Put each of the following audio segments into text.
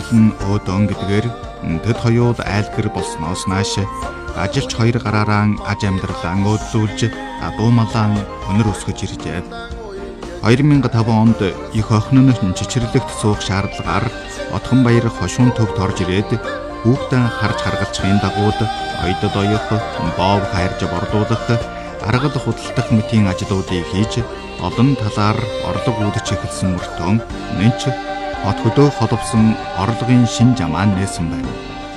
хөндлөн өөдөн гэдгээр тэд хоёуд айлгэр болсноос нааш ажилч хоёр гараараа аж амьдралаа өөдлүүлж дуумалан өнөр өсгөж иржээ. 2005 онд их охин нь чичирлэгт суух шаардлагаар Отгонбаяр хошуун төвд орж ирээд хүүхдэн харж харгалцахын дагууд ойдод оёх, боов хайрж бордуулах, аргал худалдах мэтийн ажлуудыг хийж олон талаар орлого үүдэж эхэлсэн мөртөө нэнч хот хөдөө холбосон орлогын шин жамаа нээсэн байна.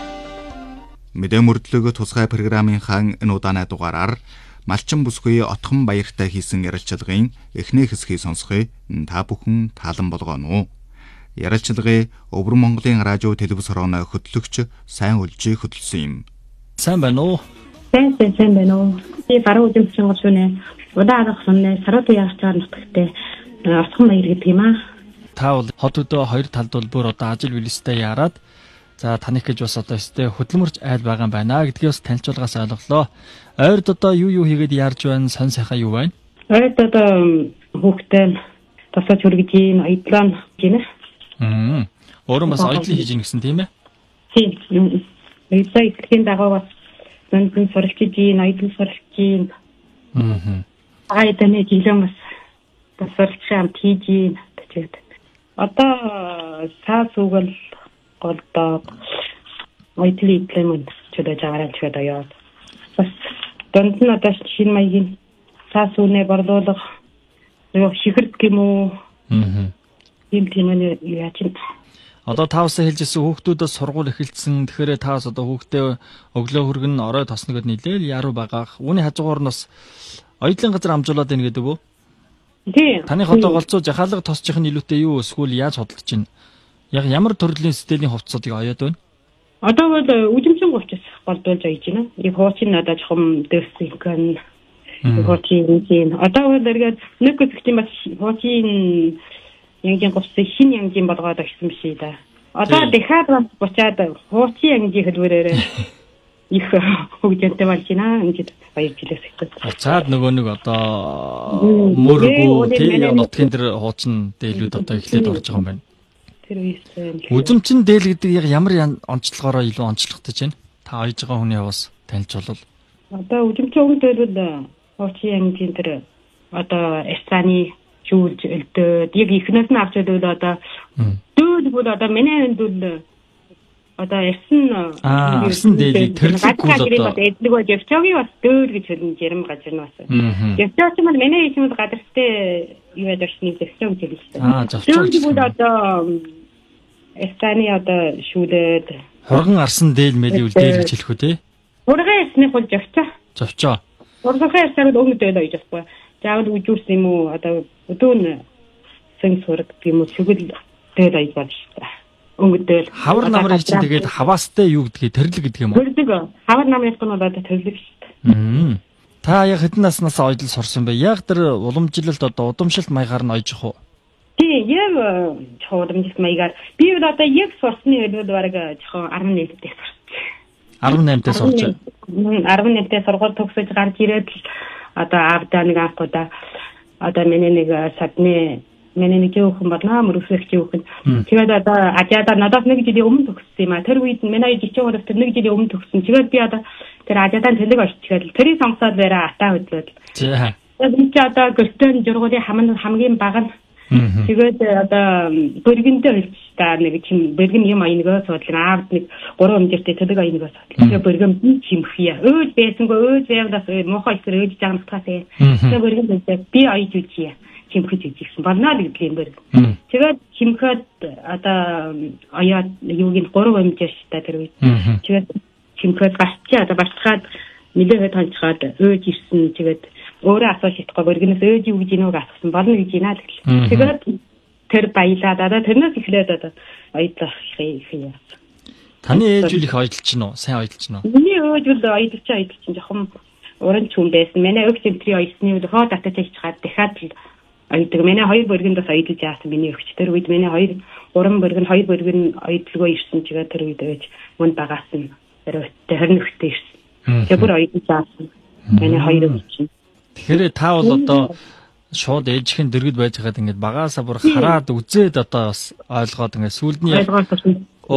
Мэдээ мөрдлөг тусгай програмынхаа энэ удааны дугаараар Малчин бүсгүй Отгонбаяртай хийсэн ярилцлагын эхний хэсгийг сонсохыг та бүхэн таалан болгоно. Ярилцлагыг Өвөр Монголын радио телевиз хорооны хөтлөгч сайн үлжий хөтлсөн юм. Сайн байна уу? Сайн байна уу? Би баруун үзэмжийн гол удаанах сонны сарууд яарч байгаа нутагтай Отгонбаяр гэдэг юм аа. Та бол хот хөдөө хоёр талд бол бүр одоо ажил билстэй яраад за таних гэж бас одоо өстэй хөдөлмөрч айл байгаа юм байна гэдгийг бас танилцуулгаас ойлголоо. Ойрд одоо юу хийгээд яарж байна? Сон сайхан юу байна? Ойрд одоо хүүхдээ тасаж хөргөж ийн, ойдлоо гинэ. Өөрөө бас ойдлоо хийж ийн гэсэн тийм ээ? Тийм. Ойдлоо ихэхийн дагуу бас зөндөн суралж ийн, ойдлоо суралж ийн. Айданы жилэн бас суралж амт хийж ийн гэж. Одоо саас үгэл голдоо ойдлоо идлэн чөдөж аваад чөдөө яа. Бас донд нь одоо шинэ маягийн саас үнэ борлуулах юу шихэрд гэмүү. Тийм яаж юм. Одоо таавсаа хэлжсэн хүүхдүүдээс сургууль эхэлсэн. Тэгэхээр таас одоо хүүхдээ өглөө хөргөн орой тосно гэд нийлээл яруу байгаах. Үүний хажуугаар нь бас ойдлын газар амжуулаад байна гэдэг үү? Тийм. Таны хотоо голцоо жахаалга тосчих нь илүүтэй юу эсвэл яаж хөдөлж байна? Яг ямар төрлийн сэтгэлийн хувцсуудыг оёод байна? Одоо бол үжимчин гуйчаас болдуулж аяж байна. Яг хуучин одоо жоохон дэвсэх гэн. Хуучин. Одоо бол эргээд нэг хэсэгт бас хуучин янгийн гуйсан хин янгийн болгоод өгсөн биш ээ да. Одоо дахиад буцаад хуучин янгийн хэлбэрээр их хөгжөнтэй болж байна. Ингээд баяр жилээс ихтэй. Цаад нөгөө нэг одоо мөргөө тийм нутгийн дээр хуучин дээлүүд одоо эхлээд орж байгаа юм байна. Үзэмчин дээл гэдэг яг ямар онцлогоороо илүү онцлогдож байна? Та ойж байгаа хүний бас танилцуулбал. Одоо үзэмчин өнгөлөд хуучин янгийн тэр одоо эсцаны жуулж элдээд яг ихнээс нь авч өгдөө одоо дүүд бол одоо миний дүүд одоо эрсэн дээл тэрлэг бол одоо эдлэг бол явчаагийн бас дүүд гэж хэлэн ярим газар нь бас. Явчаач юм бол миний ичмэд гадартай юу яаж очны зөвчөө гэж хэлсэн. Дүүд бол одоо эстаны одоо шүлээд хоргон арсан дээл мэли үл дээл гэж хэлэх үү те? Урган эсний хол зовчоо. Урган эснийг өнгөдөөл ойж байхгүй. Заавал үжүүлсэн юм уу одоо өдөөн сэн сураг юм уу шүгэл дээл ойж байна шүү дээ. Өнгөдөөл. Хавар намрын чинь тэгээд хаваастай юу гэдгийг тэрлэг гэдэг юм уу? Тэрлэг. Хавар намрын чинь одоо тэрлэг шүү дээ. Та яг хэдэн наснаас ойдол сурсан бэ? Яг тэр уламжлалт одоо удамшилт маягаар нь ойжих уу? Тийм, яг чуудамжлалт маягаар би одоо яг сурсны хэлбэл бараг жоохон 18 дэх сурсан. 18 дэх сурч. 18 дэх сургууль төгсөж гарч ирээд одоо авдаа нэг анхудаа одоо миний нэг садны миний нэг хүүхэн байна мөрөсөх хүүхэн. Тэгээд одоо ажиада надад нэг жилийн өмнө төгссөн юм а. Тэр үед миний жижиг хөрөв тэр нэг жилийн өмнө төгссөн. Тэгээд би одоо тэр ажиадаан тэлэг оччиход тэрийг сонгосоод бараа атаа хөдлөөд. За. Тэгээд чи одоо гөртөн жургуулын хамгийн бага нь тэгээд одоо бэргэндээ хэлж та нэг чим бэргэн юм аянгаа судлаа аавд нэг 3 хэмжээтэй тэлэг аянгаа судлаа. Тэгээд бэргэн чимхийа. Өөд байсангүй өөд байвдас мохоо ихэр өөд жагнахтаа. Тэгээд бэргэн би аяж үжие. Чимхэж үжигсэн. Болно гэдэг юм бэргэн. Тэгээд чимхэд одоо аяа юугийн 3 хэмжээтэй тэр үед. Тэгээд чимхэд гасчаа одоо бацгаад нэлээд хонцгаад өөд ирсэн. Тэгээд өөрөө асууж чадахгүй бэргэнээс өөд юу гэж нөөг асуусан болно гэж байна л гэлээ. Тэгээд тэр баялаад одоо тэрнээс эхлээд одоо ойдлох хийе. Таны ээж үл их ойдлч нь уу? Сайн ойдлч нь уу? Миний ээж үл ойдлч нь жоохон уран хүн байсан. Манай өвч тэмтрий ойсны үл хоо татаж чаад дахиад л ойдог. Манай хоёр бэргэнд бас ойдлж яасан миний өвч. Тэр үед манай 3 бэргэн 2 бэргэн ойдлгоо ирсэн чигээ тэр үед ээж мөн багаасан. Тэр нөхтэй ирсэн. Тэр бүр ойдлж яасан. Манай хоёр өвч. Тэгэхээр та бол одоо шууд ээжийн дэргэд байж байгаад ингээд багаасаа бүр хараад үзээд одоо бас ойлгоод ингээд сүүлд нь